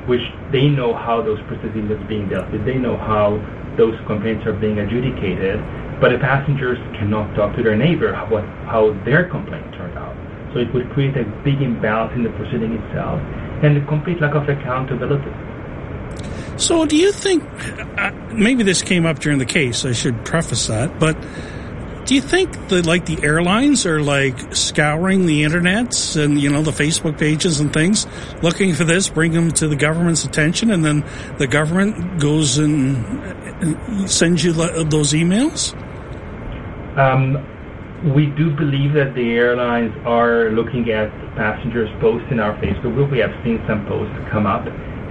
which they know how those processes are being dealt with. They know how those complaints are being adjudicated, but the passengers cannot talk to their neighbor how their complaint turned out. So it would create a big imbalance in the proceeding itself and a complete lack of accountability. So do you think, maybe this came up during the case, I should preface that, but do you think that the airlines are scouring the internets and, the Facebook pages and things, looking for this, bring them to the government's attention, and then the government goes and sends you those emails? We do believe that the airlines are looking at passengers' posts in our Facebook group. We have seen some posts come up,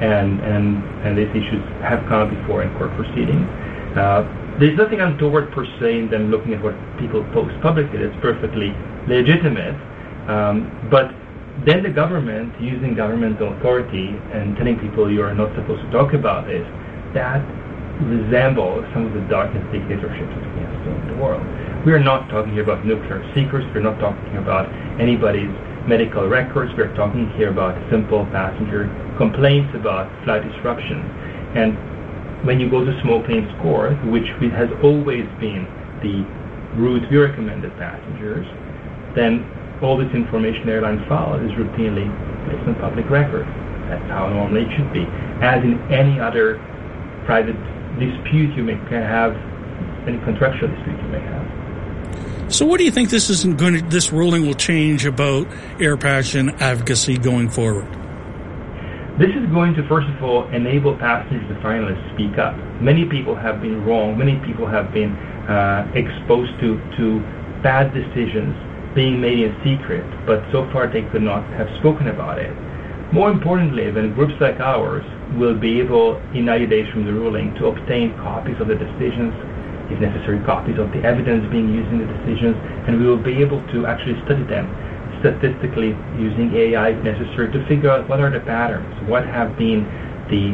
and these issues have come up before in court proceedings. There's nothing untoward per se in them looking at what people post publicly. It's perfectly legitimate. But then the government, using governmental authority and telling people you are not supposed to talk about this, that resembles some of the darkest dictatorships that we have seen in the world. We are not talking here about nuclear secrets. We're not talking about anybody's medical records. We're talking here about simple passenger complaints about flight disruption. And when you go to small claims court, which has always been the route we recommend to passengers, then all this information airline files is routinely placed on public record. That's how normally it should be. As in any other private dispute you may have, any contractual dispute you may have. So what do you think this ruling will change about air passenger advocacy going forward? This is going to, first of all, enable passengers to finally speak up. Many people have been wrong. Many people have been exposed to bad decisions being made in secret, but so far they could not have spoken about it. More importantly, when groups like ours will be able, in 90 days from the ruling, to obtain copies of the decisions, if necessary, copies of the evidence being used in the decisions, and we will be able to actually study them statistically using AI if necessary to figure out what are the patterns, what have been the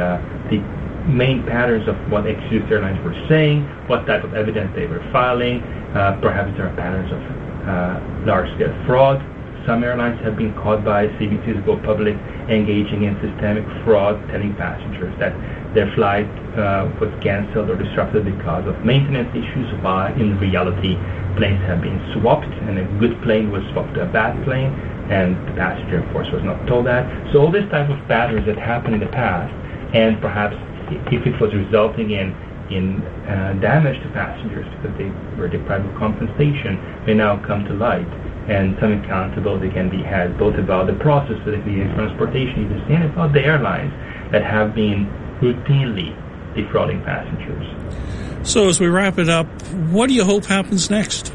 main patterns of what excuse airlines were saying, what type of evidence they were filing. Perhaps there are patterns of large-scale fraud. Some airlines have been caught by CBC's Go Public engaging in systemic fraud, telling passengers that their flight was canceled or disrupted because of maintenance issues, while in reality planes have been swapped and a good plane was swapped to a bad plane, and the passenger, of course, was not told that. So all this type of patterns that happened in the past, and perhaps if it was resulting in damage to passengers because they were deprived of compensation, may now come to light, and some accountability can be had both about the process of the transportation industry and about the airlines that have been routinely defrauding passengers. So as we wrap it up, what do you hope happens next?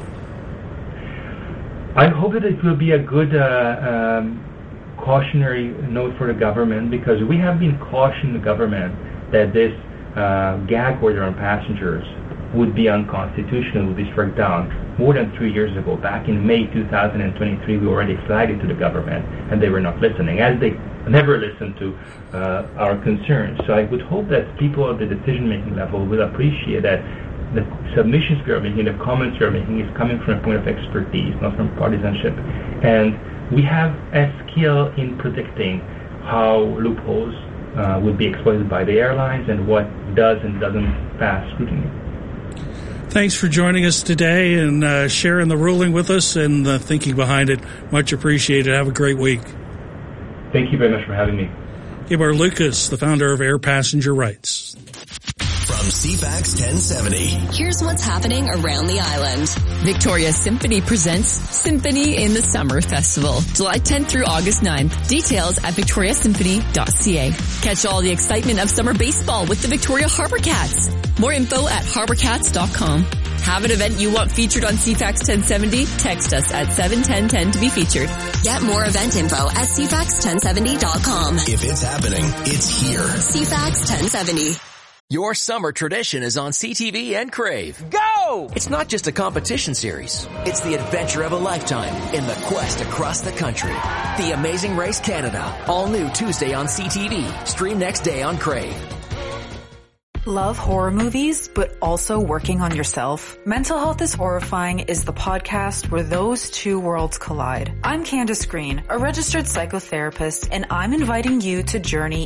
I hope that it will be a good cautionary note for the government, because we have been cautioning the government that this gag order on passengers would be unconstitutional, would be struck down more than 3 years ago. Back in May 2023, we already flagged it to the government, and they were not listening, as they never listened to our concerns. So I would hope that people at the decision-making level will appreciate that the submissions we are making, the comments we are making, is coming from a point of expertise, not from partisanship. And we have a skill in predicting how loopholes would be exploited by the airlines and what does and doesn't pass scrutiny. Thanks for joining us today and sharing the ruling with us and the thinking behind it. Much appreciated. Have a great week. Thank you very much for having me. Ibar Lucas, the founder of Air Passenger Rights. From CFAX 1070. Here's what's happening around the island. Victoria Symphony presents Symphony in the Summer Festival, July 10th through August 9th. Details at victoriasymphony.ca. Catch all the excitement of summer baseball with the Victoria Harbour Cats. More info at harbourcats.com. Have an event you want featured on CFAX 1070? Text us at 71010 to be featured. Get more event info at cfax1070.com. If it's happening, it's here. CFAX 1070. Your summer tradition is on CTV and Crave. Go! It's not just a competition series. It's the adventure of a lifetime in the quest across the country. The Amazing Race Canada. All new Tuesday on CTV. Stream next day on Crave. Love horror movies, but also working on yourself? Mental Health is Horrifying is the podcast where those two worlds collide. I'm Candace Green, a registered psychotherapist, and I'm inviting you to journey